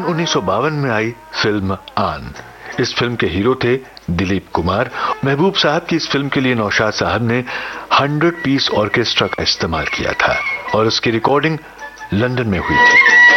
1952 में आई फिल्म आन। इस फिल्म के हीरो थे दिलीप कुमार। महबूब साहब की इस फिल्म के लिए नौशाद साहब ने 100 पीस ऑर्केस्ट्रा का इस्तेमाल किया था और उसकी रिकॉर्डिंग लंदन में हुई थी।